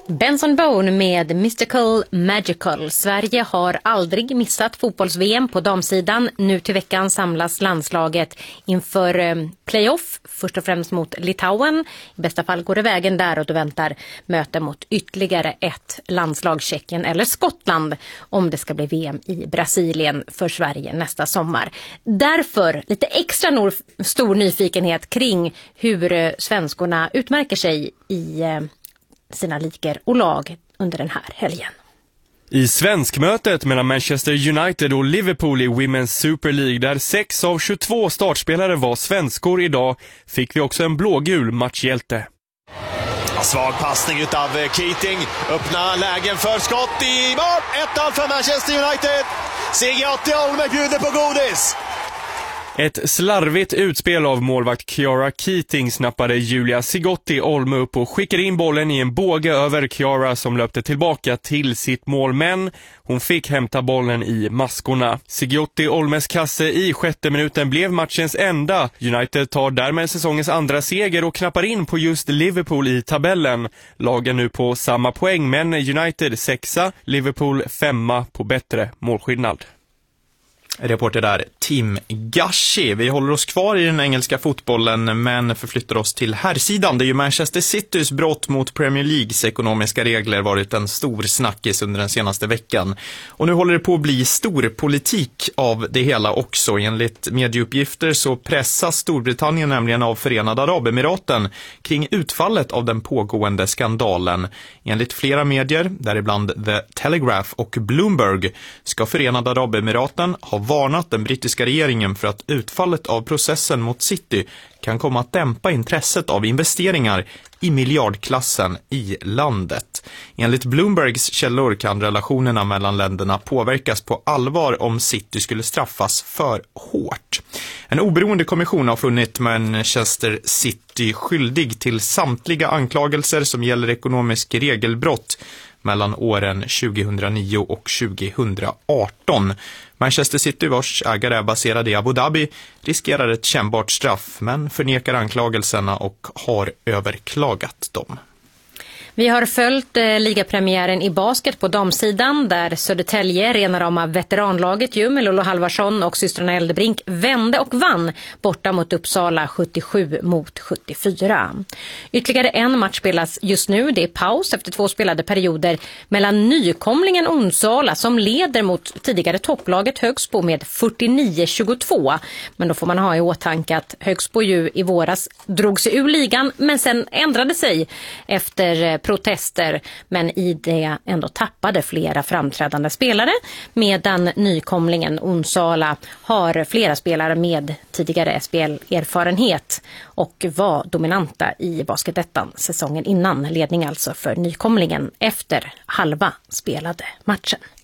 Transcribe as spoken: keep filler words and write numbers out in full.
Benson Boone med Mystical Magical. Sverige har aldrig missat fotbolls-V M på damsidan. Nu till veckan samlas landslaget inför eh, playoff, först och främst mot Litauen. I bästa fall går det vägen där och då väntar möte mot ytterligare ett landslag, Tjeckien eller Skottland, om det ska bli V M i Brasilien för Sverige nästa sommar. Därför lite extra nor- stor nyfikenhet kring hur eh, svenskorna utmärker sig i eh, sina liker och lag under den här helgen. I svenskmötet mellan Manchester United och Liverpool i Women's Super League, där sex av tjugotvå startspelare var svenskor idag, fick vi också en blågul matchhjälte. Svag passning utav Keating. Öppna lägen för skott i mål. ett noll för Manchester United. Sigiotti Olme bjuder på godis. Ett slarvigt utspel av målvakt Chiara Keating snappade Julia Sigiotti Olme upp och skickade in bollen i en båge över Chiara, som löpte tillbaka till sitt mål, men hon fick hämta bollen i maskorna. Sigiotti Olmes kasse i sjätte minuten blev matchens enda. United tar därmed säsongens andra seger och knappar in på just Liverpool i tabellen. Lagen nu på samma poäng, men United sexa, Liverpool femma på bättre målskillnad. Reporter där, Tim Gashi. Vi håller oss kvar i den engelska fotbollen men förflyttar oss till herrsidan. Det är ju Manchester Citys brott mot Premier Leagues ekonomiska regler varit en stor snackis under den senaste veckan. Och nu håller det på att bli stor politik av det hela också. Enligt medieuppgifter så pressas Storbritannien nämligen av Förenade Arabemiraten kring utfallet av den pågående skandalen. Enligt flera medier, däribland The Telegraph och Bloomberg, ska Förenade Arabemiraten ha varnat den brittiska regeringen för att utfallet av processen mot City kan komma att dämpa intresset av investeringar i miljardklassen i landet. Enligt Bloombergs källor kan relationerna mellan länderna påverkas på allvar om City skulle straffas för hårt. En oberoende kommission har funnit Manchester City skyldig till samtliga anklagelser som gäller ekonomisk regelbrott mellan åren tjugohundranio och tjugohundraarton. Manchester City, vars ägare är baserad i Abu Dhabi, riskerar ett kännbart straff men förnekar anklagelserna och har överklagat dem. Vi har följt eh, ligapremiären i basket på damsidan, där Södertälje, rena rama veteranlaget ju, med Lolo Halvarsson och systrarna Eldebrink, vände och vann borta mot Uppsala sjuttiosju mot sjuttiofyra. Ytterligare en match spelas just nu. Det är paus efter två spelade perioder mellan nykomlingen Onsala, som leder mot tidigare topplaget Högsbo med fyrtionio tjugotvå. Men då får man ha i åtanke att Högsbo ju i våras drog sig ur ligan men sen ändrade sig efter protester, men i det ändå tappade flera framträdande spelare, medan nykomlingen Onsala har flera spelare med tidigare S B L-erfarenhet och var dominanta i basketettan säsongen innan. Ledning alltså för nykomlingen efter halva spelade matchen.